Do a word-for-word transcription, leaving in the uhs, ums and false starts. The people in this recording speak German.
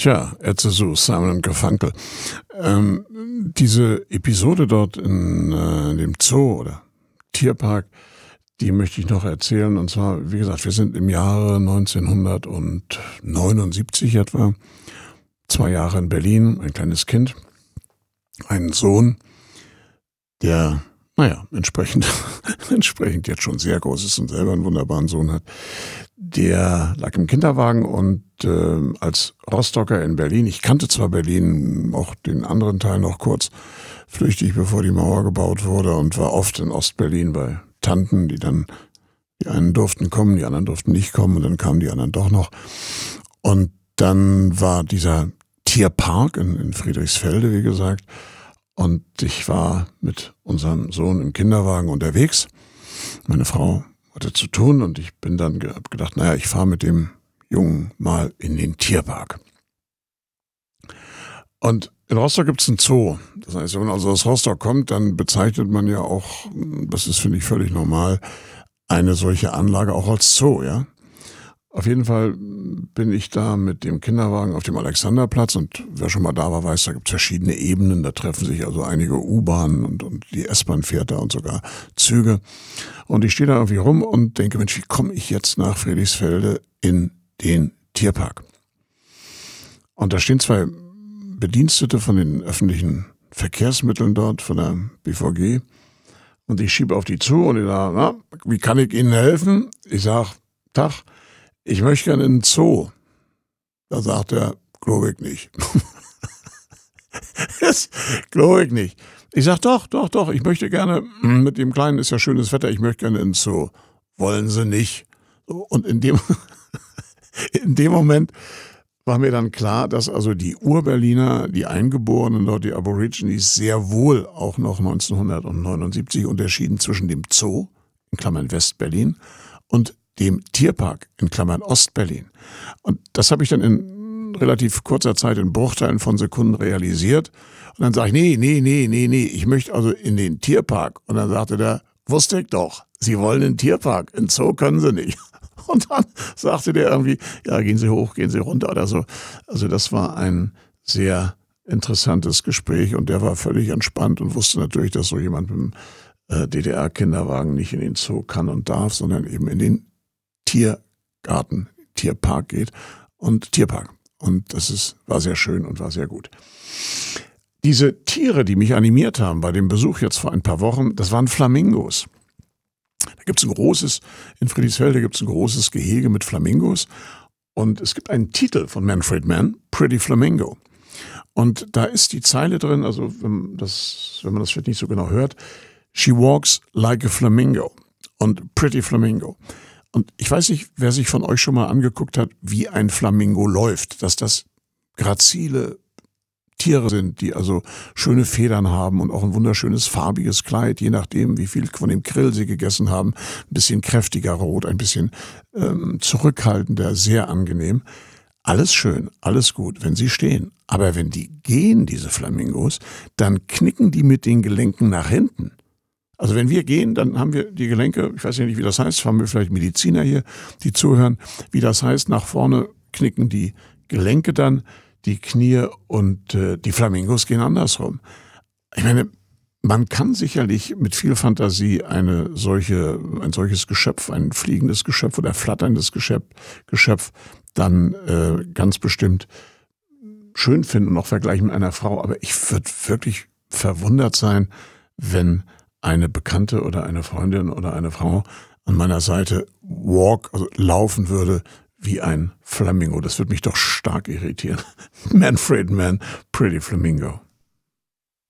Tja, Etzesu, Simon und Garfunkel. Ähm, diese Episode dort in, äh, in dem Zoo oder Tierpark, die möchte ich noch erzählen. Und zwar, wie gesagt, wir sind im Jahre neunzehnhundertneunundsiebzig etwa, zwei Jahre in Berlin, ein kleines Kind, einen Sohn, der, naja, entsprechend, entsprechend jetzt schon sehr groß ist und selber einen wunderbaren Sohn hat. Der lag im Kinderwagen und äh, als Rostocker in Berlin, ich kannte zwar Berlin, auch den anderen Teil noch kurz, flüchtig, bevor die Mauer gebaut wurde, und war oft in Ostberlin bei Tanten, die dann, die einen durften kommen, die anderen durften nicht kommen, und dann kamen die anderen doch noch. Und dann war dieser Tierpark in, in Friedrichsfelde, wie gesagt, und ich war mit unserem Sohn im Kinderwagen unterwegs. Meine Frau hatte zu tun und ich bin dann ge- hab gedacht, naja, ich fahre mit dem Jungen mal in den Tierpark. Und in Rostock gibt es einen Zoo. Das heißt, wenn man also aus Rostock kommt, dann bezeichnet man ja auch, das ist, finde ich, völlig normal, eine solche Anlage auch als Zoo, ja. Auf jeden Fall bin ich da mit dem Kinderwagen auf dem Alexanderplatz, und wer schon mal da war, weiß, da gibt es verschiedene Ebenen, da treffen sich also einige U-Bahnen und, und die S-Bahn fährt da und sogar Züge. Und ich stehe da irgendwie rum und denke, Mensch, wie komme ich jetzt nach Friedrichsfelde in den Tierpark? Und da stehen zwei Bedienstete von den öffentlichen Verkehrsmitteln dort, von der B V G, und ich schiebe auf die zu und die sagen, na, wie kann ich Ihnen helfen? Ich sag, Tag, ich möchte gerne in den Zoo. Da sagt er, glaube ich nicht. Das glaube ich nicht. Ich sag, doch, doch, doch, ich möchte gerne, mit dem Kleinen ist ja schönes Wetter, ich möchte gerne in den Zoo. Wollen Sie nicht? Und in dem, in dem Moment war mir dann klar, dass also die Urberliner, die Eingeborenen dort, die Aborigines, sehr wohl auch noch neunzehnhundertneunundsiebzig unterschieden zwischen dem Zoo, in Klammern Westberlin, und dem Tierpark, in Klammern Ostberlin. Und das habe ich dann in relativ kurzer Zeit in Bruchteilen von Sekunden realisiert. Und dann sage ich, nee, nee, nee, nee, nee, ich möchte also in den Tierpark. Und dann sagte der, wusste ich doch, Sie wollen in den Tierpark, in den Zoo können Sie nicht. Und dann sagte der irgendwie, ja, gehen Sie hoch, gehen Sie runter oder so. Also das war ein sehr interessantes Gespräch, und der war völlig entspannt und wusste natürlich, dass so jemand mit dem äh, D D R-Kinderwagen nicht in den Zoo kann und darf, sondern eben in den Tiergarten, Tierpark geht und Tierpark. Und das ist, war sehr schön und war sehr gut. Diese Tiere, die mich animiert haben bei dem Besuch jetzt vor ein paar Wochen, das waren Flamingos. Da gibt es ein großes, in Friedrichsfelde gibt es ein großes Gehege mit Flamingos, und es gibt einen Titel von Manfred Mann, Pretty Flamingo. Und da ist die Zeile drin, also wenn, das, wenn man das vielleicht nicht so genau hört, She walks like a flamingo und Pretty Flamingo. Und ich weiß nicht, wer sich von euch schon mal angeguckt hat, wie ein Flamingo läuft, dass das grazile Tiere sind, die also schöne Federn haben und auch ein wunderschönes farbiges Kleid, je nachdem, wie viel von dem Grill sie gegessen haben, ein bisschen kräftiger rot, ein bisschen ähm, zurückhaltender, sehr angenehm. Alles schön, alles gut, wenn sie stehen. Aber wenn die gehen, diese Flamingos, dann knicken die mit den Gelenken nach hinten. Also wenn wir gehen, dann haben wir die Gelenke, ich weiß ja nicht, wie das heißt, haben wir vielleicht Mediziner hier, die zuhören, wie das heißt, nach vorne knicken die Gelenke dann, die Knie, und äh, die Flamingos gehen andersrum. Ich meine, man kann sicherlich mit viel Fantasie eine solche, ein solches Geschöpf, ein fliegendes Geschöpf oder flatterndes Geschöpf, Geschöpf dann äh, ganz bestimmt schön finden und auch vergleichen mit einer Frau. Aber ich würde wirklich verwundert sein, wenn eine Bekannte oder eine Freundin oder eine Frau an meiner Seite walk, also laufen würde wie ein Flamingo. Das würde mich doch stark irritieren. Manfred Mann, Pretty Flamingo.